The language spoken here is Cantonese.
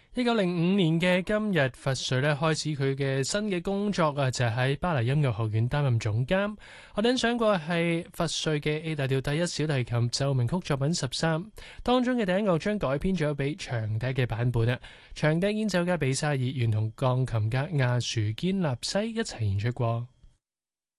1905年嘅今日，佛瑞咧開始佢嘅新嘅工作啊，就係喺巴黎音樂學院擔任總監。我哋欣賞過係佛瑞嘅 A 大調第一小提琴奏鳴曲作品13，當中嘅第一樂章改編咗俾長笛嘅版本啊。長笛演奏家比沙爾原同鋼琴家亞殊堅納西一齊演出過。